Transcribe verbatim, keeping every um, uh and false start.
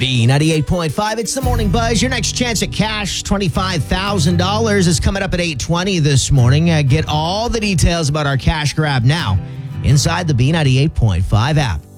B ninety-eight point five, it's the Morning Buzz. Your next chance at cash, twenty-five thousand dollars, is coming up at eight twenty this morning. Uh, get all the details about our cash grab now inside the B ninety-eight point five app.